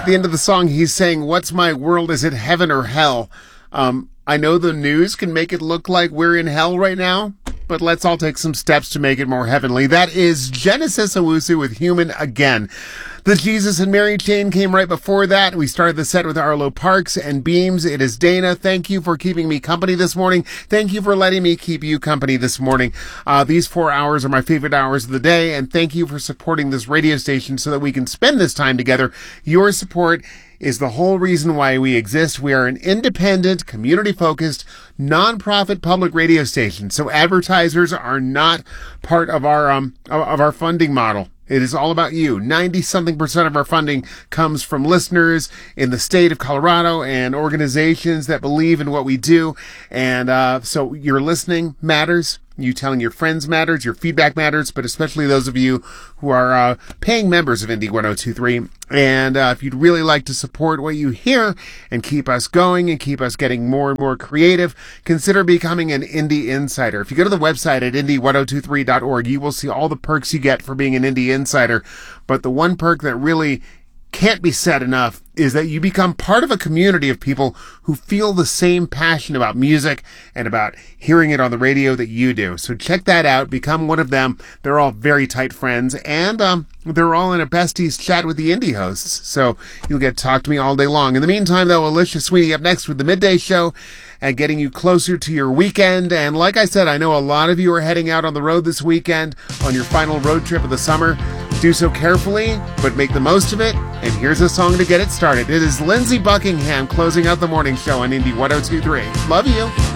the end of the song, he's saying, "What's my world? Is it heaven or hell?" I know the news can make it look like we're in hell right now, but let's all take some steps to make it more heavenly. That is Genesis Owusu with Human Again. The Jesus and Mary chain came right before that. We started the set with Arlo Parks and Beams. It is Dana. Thank you for keeping me company this morning. Thank you for letting me keep you company this morning. These 4 hours are my favorite hours of the day, and thank you for supporting this radio station so that we can spend this time together. Your support is the whole reason why we exist. We are an independent, community-focused, non-profit public radio station. So advertisers are not part of our funding model. It is all about you. 90-something% of our funding comes from listeners in the state of Colorado and organizations that believe in what we do. And so your listening matters. You telling your friends matters. Your feedback matters, but especially those of you who are paying members of Indie 1023. And if you'd really like to support what you hear and keep us going and keep us getting more and more creative, consider becoming an Indie Insider. If you go to the website at indie1023.org, you will see all the perks you get for being an Indie Insider. But the one perk that really can't be said enough is that you become part of a community of people who feel the same passion about music and about hearing it on the radio that you do. So check that out. Become one of them. They're all very tight friends, and they're all in a besties chat with the indie hosts. So you'll get to talk to me all day long. In the meantime, though, Alicia Sweeney up next with the Midday Show and getting you closer to your weekend. And like I said, I know a lot of you are heading out on the road this weekend on your final road trip of the summer. Do so carefully, but make the most of it. And here's a song to get it started. It is Lindsey Buckingham closing out the morning show on Indie 1023. Love you.